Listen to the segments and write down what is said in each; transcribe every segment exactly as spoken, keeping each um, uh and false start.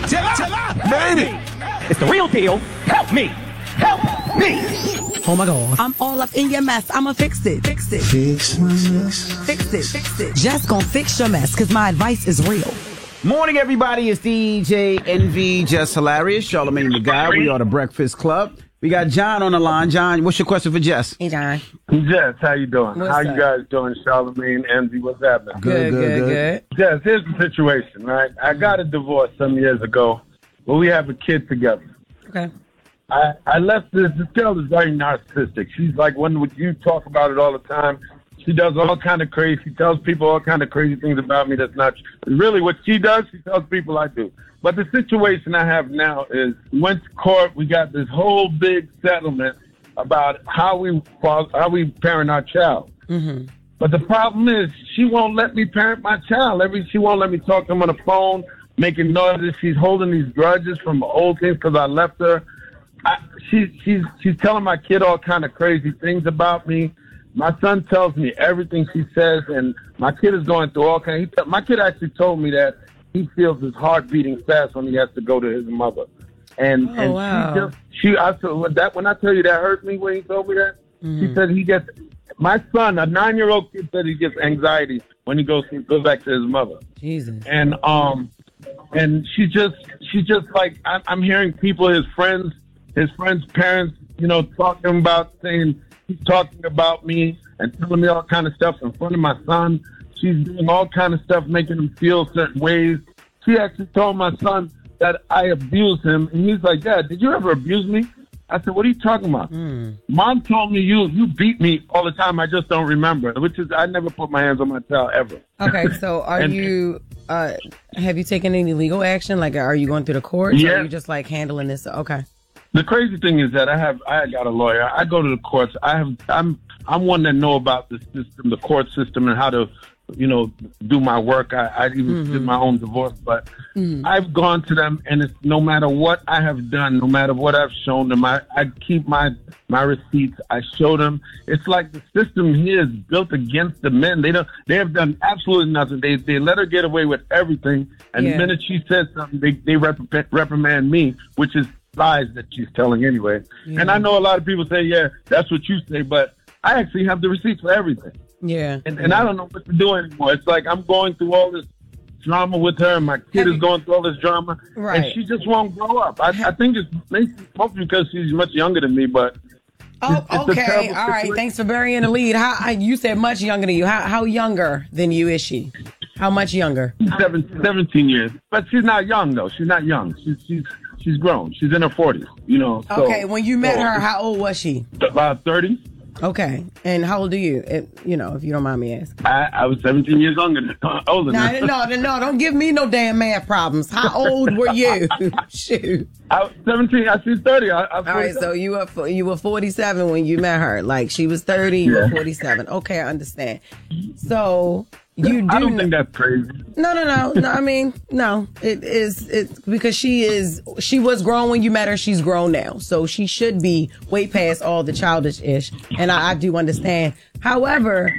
Made it. It's the real deal. Help me. Help me. Oh my God. I'm all up in your mess. I'ma fix it. Fix it. Fix my mess. Fix it. Fix it. Just gonna fix your mess, cause my advice is real. Morning, everybody. It's D J Envy, Just Hilarious, Charlamagne the Guy. We are the Breakfast Club. We got John on the line. John, what's your question for Jess? Hey, John. Jess, how you doing? What's how up? you guys doing, Charlamagne, Envy? What's happening? Good, good, good. Jess, here's the situation, right? I got a divorce some years ago, but we have a kid together. Okay. I, I left this. This girl is very narcissistic. She's like one with you talk about it all the time. She does all kind of crazy. She tells people all kind of crazy things about me that's not true. Really what she does, she tells people I do. But the situation I have now is we went to court. We got this whole big settlement about how we how we parent our child. Mm-hmm. But the problem is she won't let me parent my child. Every She won't let me talk to him on the phone, making noises. She's holding these grudges from old things because I left her. I, she, she's she's telling my kid all kind of crazy things about me. My son tells me everything she says, and my kid is going through all kind. Of, he, my kid actually told me that he feels his heart beating fast when he has to go to his mother. And oh, and wow. she just she I said that when I tell you that hurt me when he told me that. Mm-hmm. He said he gets my son, a nine year old kid, said he gets anxiety when he goes goes back to his mother. Jesus. And um and she just she just like I, I'm hearing people, his friends, his friends' parents, you know, talking about saying. She's talking about me and telling me all kind of stuff in front of my son. She's doing all kind of stuff, making him feel certain ways. She actually told my son that I abused him, and he's like, Dad, did you ever abuse me? I said, what are you talking about? Mm. Mom told me you you beat me all the time. I just don't remember, which is I never put my hands on my child ever. Okay, so are And- you, uh, have you taken any legal action? Like, are you going through the courts? Or Yeah. are you just like handling this? Okay. The crazy thing is that I have I got a lawyer. I go to the courts. I have I'm I'm one that know about the system, the court system, and how to, you know, do my work. I, I even Mm-hmm. did my own divorce, but Mm-hmm. I've gone to them, and it's no matter what I have done, no matter what I've shown them, I, I keep my my receipts. I show them. It's like the system here is built against the men. They don't. They have done absolutely nothing. They they let her get away with everything, and Yeah. the minute she says something, they they reprimand, reprimand me, which is lies that she's telling anyway. Yeah. And I know a lot of people say, yeah, that's what you say, but I actually have the receipts for everything. Yeah. And, and I don't know what to do anymore. It's like I'm going through all this drama with her, and my kid Have is you- going through all this drama, Right. and she just won't grow up. I, I think it's mostly because she's much younger than me, but Oh, it's, it's a okay. terrible All right. situation. Thanks for burying the lead. How I- you said much younger than you? How how younger than you is she? How much younger? Seven, seventeen years. But she's not young, though. She's not young. She's she's she's grown. She's in her forties, you know. So, Okay. When you met so her, how old was she? About thirty. Okay. And how old are you? If, you know, if you don't mind me asking. I, I was seventeen years younger than, uh, older No, than her. no, no, no, don't give me no damn math problems. How old were you? Shoot. I was seventeen. I she's thirty. I, I All right, so you were fo- you were forty-seven when you met her. Like she was thirty, you were Yeah. forty-seven. Okay, I understand. So you do I don't kn- think that's crazy. No, no, no, no. I mean, no. It is it's because she is she was grown when you met her. She's grown now, so she should be way past all the childish ish. And I, I do understand. However,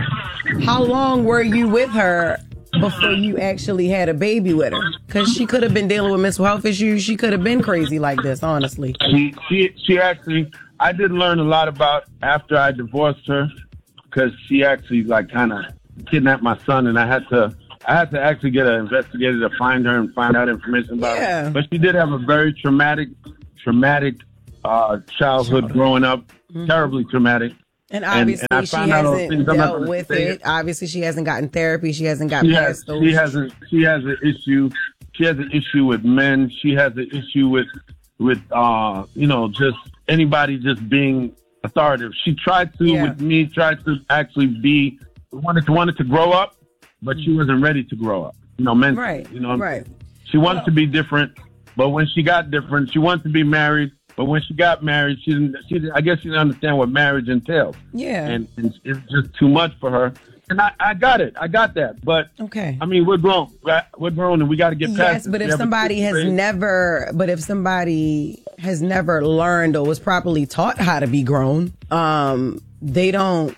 how long were you with her before you actually had a baby with her? Because she could have been dealing with mental health issues. She could have been crazy like this. Honestly. She, she, she actually, I did learn a lot about after I divorced her, because she actually like kind of kidnapped my son, and I had to, I had to actually get an investigator to find her and find out information about Yeah. her. But she did have a very traumatic, traumatic uh, childhood growing up, terribly traumatic. And And- obviously and I she found out all hasn't things. I'm not dealt gonna with say it. it. Obviously she hasn't gotten therapy. She hasn't got She past has, those. she has a, she has an issue. She has an issue with men. She has an issue with, with, uh, you know, just anybody just being authoritative. She tried to, Yeah. with me, tried to actually be, wanted to, wanted to grow up, but she wasn't ready to grow up. You know, mentally. Right, You know, right. She wanted to be different, but when she got different, she wanted to be married. But when she got married, she didn't. She didn't, I guess she didn't understand what marriage entails. Yeah. And, and it's just too much for her. And I, I got it. I got that. But Okay. I mean, we're grown. We're we're grown, and we got to get past. Yes, it. but We if have a somebody has situation. never, but if somebody has never learned or was properly taught how to be grown, um, they don't,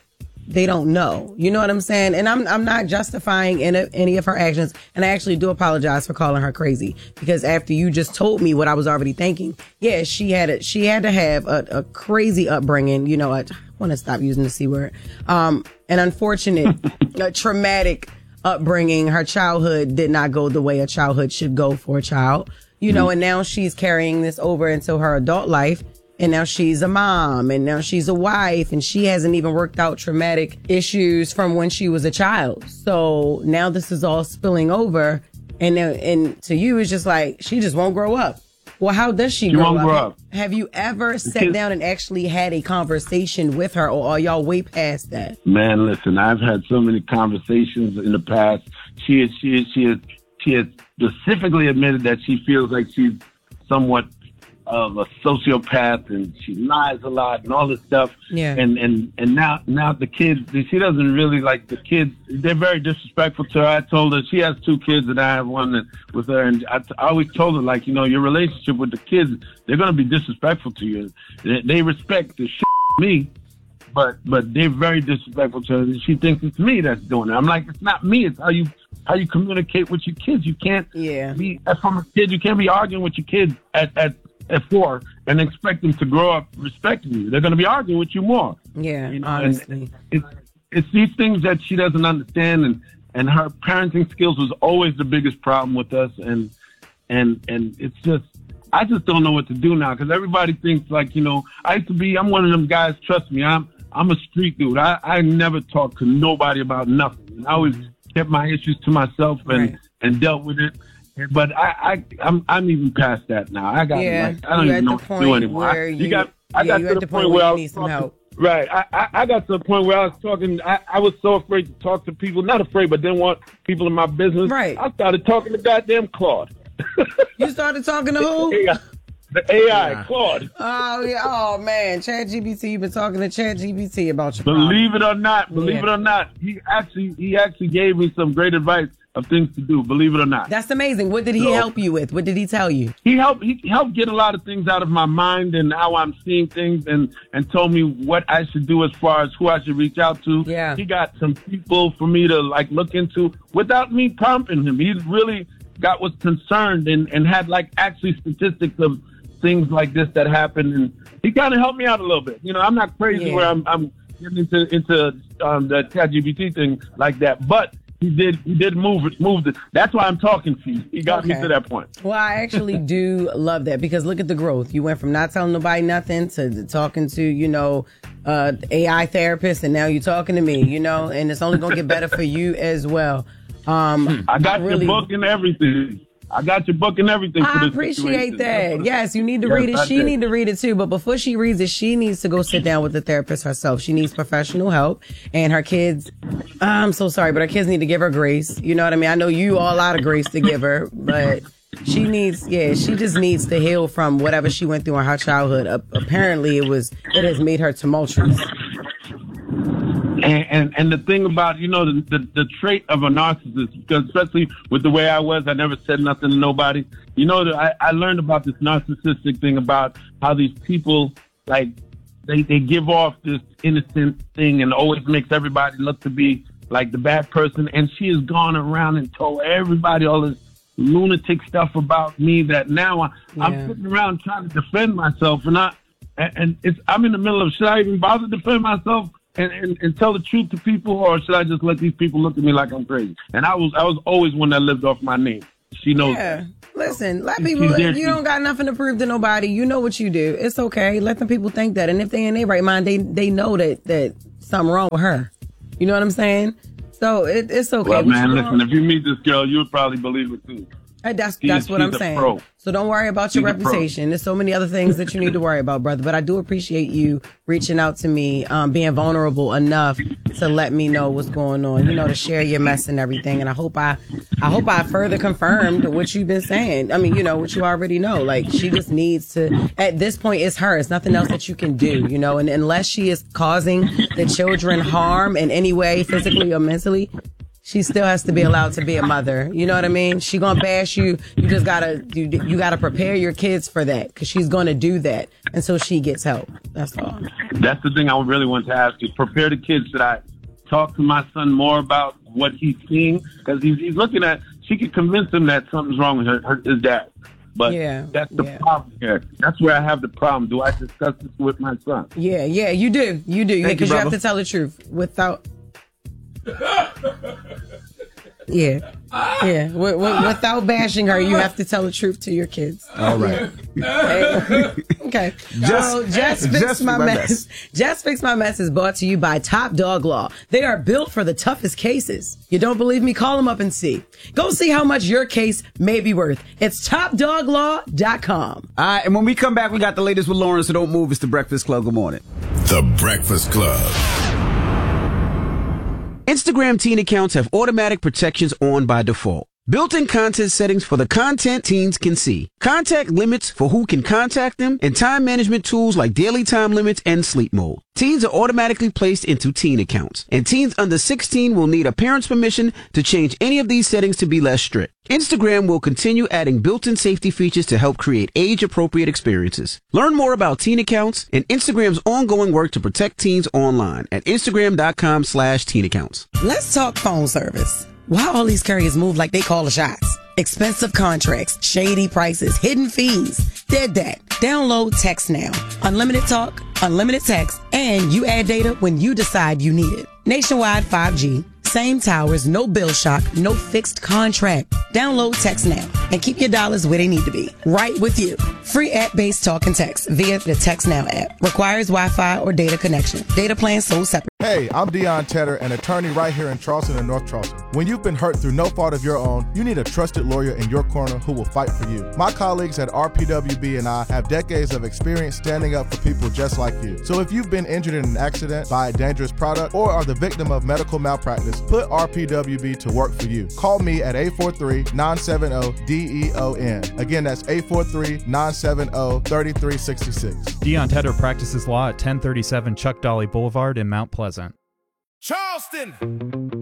they don't know. You know what I'm saying? And I'm I'm not justifying any, any of her actions. And I actually do apologize for calling her crazy, because after you just told me what I was already thinking, yeah, she had a, she had to have a, a crazy upbringing. You know, I want to stop using the C word. Um, an unfortunate, a traumatic upbringing. Her childhood did not go the way a childhood should go for a child. You know, and now she's carrying this over into her adult life. And now she's a mom, and now she's a wife, and she hasn't even worked out traumatic issues from when she was a child. So now this is all spilling over, and now, and to you, it's just like, she just won't grow up. Well, how does she, She grow, won't up? grow up. Have you ever sat down and actually had a conversation with her, or are y'all way past that? Man, listen, I've had so many conversations in the past. She is, she is, she is, she has specifically admitted that she feels like she's somewhat of a sociopath, and she lies a lot and all this stuff. Yeah. And and and now now the kids, she doesn't really like the kids. They're very disrespectful to her. I told her, she has two kids and I have one that, with her, and I, I always told her, like, you know, your relationship with the kids, they're gonna be disrespectful to you. They, they respect the shit out of me, but but they're very disrespectful to her. And she thinks it's me that's doing it. I'm like, it's not me. It's how you how you communicate with your kids. You can't Yeah. be from a kid. You can't be arguing with your kids at at at four and expect them to grow up respecting you. They're going to be arguing with you more. Yeah, You know, honestly. and it's, it's these things that she doesn't understand, and, and her parenting skills was always the biggest problem with us. And, and, and it's just, I just don't know what to do now, because everybody thinks, like, you know, I used to be, I'm one of them guys, trust me, I'm, I'm a street dude. I, I never talked to nobody about nothing. I always kept my issues to myself and, Right. and dealt with it. But I, I, I'm, I'm even past that now. I got, Yeah, like, I don't you're even at know the what to do point anymore. I, where you you- got, I yeah, got you're to at the the point point where where I you was need some talking- help. Right. I, I, I got to the point where I was talking. I, I was so afraid to talk to people. Not afraid, but didn't want people in my business. Right. I started talking to goddamn Claude. You started talking to who? A I, the A I, Yeah. Claude. Oh, yeah. Oh, man. ChatGPT, you've been talking to ChatGPT about your problem. Believe it or not, believe Yeah. it or not, he actually he actually gave me some great advice of things to do. Believe it or not. That's amazing. What did he So- help you with? What did he tell you? he helped he helped get a lot of things out of my mind and how I'm seeing things, and and told me what I should do as far as who I should reach out to. Yeah. He got some people for me to like look into without me prompting him. He really got was concerned and, and had like actually statistics of things like this that happened, and he kind of helped me out a little bit. You know, I'm not crazy Yeah. where I'm I'm getting into into um, the ChatGPT thing like that, but he did he did move it moved it. That's why I'm talking to you. He got me Okay. to that point. Well, I actually do love that, because look at the growth. You went from not telling nobody nothing to, to talking to, you know, uh, A I therapist, and now you're talking to me, you know, and it's only going to get better for you as well. Um, I got really, your book and everything. I got your book and everything. for I this appreciate situation. that. Yes, you need to Yes, read it. I She did. need to read it too. But before she reads it, she needs to go sit down with the therapist herself. She needs professional help. And her kids, I'm so sorry, but her kids need to give her grace. You know what I mean? I know you all out of grace to give her, but she needs, yeah, she just needs to heal from whatever she went through in her childhood. Uh, apparently, it was, it has made her tumultuous. And, and and the thing about, you know, the, the the trait of a narcissist, because especially with the way I was, I never said nothing to nobody. You know, that I, I learned about this narcissistic thing about how these people, like, they, they give off this innocent thing and always makes everybody look to be like the bad person. And she has gone around and told everybody all this lunatic stuff about me that now I, Yeah. I'm sitting around trying to defend myself. And I and, and it's I'm in the middle of, should I even bother to defend myself? And, and, and tell the truth to people, or should I just let these people look at me like I'm crazy? And I was I was always one that lived off my name. She knows Yeah. that. Listen, let She's people, there, you she's- don't got nothing to prove to nobody. You know what you do. It's okay. Let the people think that. And if they in their right mind, they, they know that, that something wrong with her. You know what I'm saying? So it, it's okay. Well, What man, you listen, doing? if you meet this girl, you'll probably believe it too. Uh, That's She's- that's what she's I'm a saying. pro. So don't worry about your She's a pro. reputation. There's so many other things that you need to worry about, brother. But I do appreciate you reaching out to me, um, being vulnerable enough to let me know what's going on. You know, to share your mess and everything. And I hope I, I hope I further confirmed what you've been saying. I mean, you know what you already know. Like, she just needs to. At this point, it's her. It's nothing else that you can do. You know, and unless she is causing the children harm in any way, physically or mentally, she still has to be allowed to be a mother. You know what I mean? She gonna bash you. You just gotta you, you gotta prepare your kids for that, because she's gonna do that until she gets help. That's all. That's the thing I really want to ask you. Prepare the kids. Should I talk to my son more about what he's seeing, because he's, he's looking at, she could convince him that something's wrong with her, her his dad. But yeah, that's the yeah. problem here. That's where I have the problem. Do I discuss this with my son? Yeah, yeah, you do. You do. Thank Because you, you, have brother. to tell the truth without. Yeah. Yeah. W- w- without bashing her, you have to tell the truth to your kids. All right. Okay. Just- so just fix just my my mess. mess. Just fix my mess is brought to you by Top Dog Law. They are built for the toughest cases. You don't believe me? Call them up and see. Go see how much your case may be worth. It's top dog law dot com. All right, and when we come back, we got the latest with Lauren, so don't move. It's the Breakfast Club. Good morning. The Breakfast Club. Instagram teen accounts have automatic protections on by default. Built-in content settings for the content teens can see. Contact limits for who can contact them, and time management tools like daily time limits and sleep mode. Teens are automatically placed into teen accounts, and teens under sixteen will need a parent's permission to change any of these settings to be less strict. Instagram will continue adding built-in safety features to help create age-appropriate experiences. Learn more about teen accounts and Instagram's ongoing work to protect teens online at instagram.com slash teen accounts. Let's talk phone service. Why all these carriers move like they call the shots? Expensive contracts, shady prices, hidden fees. Dead that. Download Text Now. Unlimited talk, unlimited text, and you add data when you decide you need it. Nationwide five G. Same towers, no bill shock, no fixed contract. Download Text Now and keep your dollars where they need to be. Right with you. Free app-based talk and text via the Text Now app. Requires Wi-Fi or data connection. Data plans sold separate. Hey, I'm Deion Tedder, an attorney right here in Charleston and North Charleston. When you've been hurt through no fault of your own, you need a trusted lawyer in your corner who will fight for you. My colleagues at R P W B and I have decades of experience standing up for people just like you. So if you've been injured in an accident, by a dangerous product, or are the victim of medical malpractice, put R P W B to work for you. Call me at eight four three, nine seven zero, D E O N. Again, that's eight four three, nine seven zero, three three six six. Deion Tedder practices law at ten thirty-seven Chuck Dolly Boulevard in Mount Pleasant. Charleston!